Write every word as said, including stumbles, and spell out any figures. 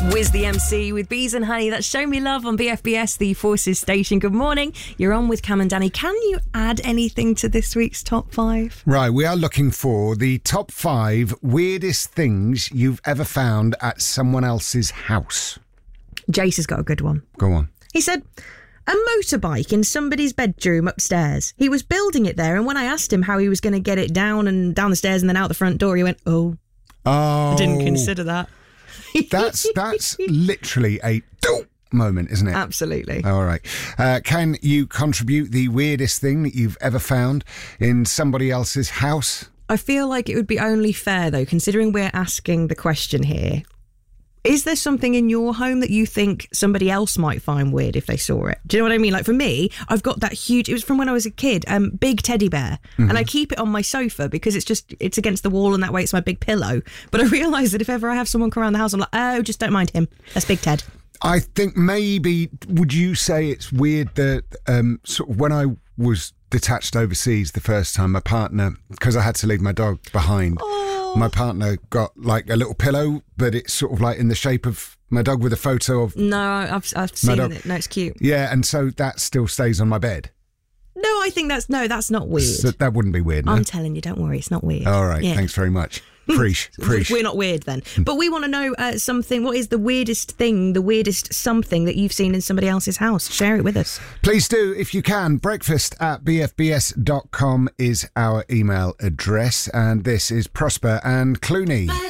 Wiz the M C with Bees and Honey. That's Show Me Love on B F B S, the Forces station. Good morning. You're on with Cam and Danny. Can you add anything to this week's top five? Right, we are looking for the top five weirdest things you've ever found at someone else's house. Jace has got a good one. Go on. He said, a motorbike in somebody's bedroom upstairs. He was building it there, and when I asked him how he was going to get it down and down the stairs and then out the front door, he went, oh, Oh, I didn't consider that. That's that's literally a dope moment, isn't it? Absolutely. All right. Uh, can you contribute the weirdest thing that you've ever found in somebody else's house? I feel like it would be only fair, though, considering we're asking the question here. Is there something in your home that you think somebody else might find weird if they saw it? Do you know what I mean? Like for me, I've got that huge, it was from when I was a kid, um, big teddy bear. Mm-hmm. And I keep it on my sofa because it's just, it's against the wall and that way it's my big pillow. But I realise that if ever I have someone come around the house, I'm like, oh, just don't mind him. That's Big Ted. I think maybe, would you say it's weird that um, sort of when I was detached overseas the first time, my partner, because I had to leave my dog behind, oh. my partner got like a little pillow, but it's sort of like in the shape of my dog with a photo of No, I've, I've seen dog. it. No, it's cute. Yeah, and so that still stays on my bed. No, I think that's, no, that's not weird. So that wouldn't be weird, no? I'm telling you, don't worry, it's not weird. All right, yeah. Thanks very much. Preach, preach. We're not weird then. But we want to know uh, something. What is the weirdest thing, the weirdest something that you've seen in somebody else's house? Share it with us. Please do, if you can. Breakfast at b f b s dot com is our email address. And this is Prosper and Clooney.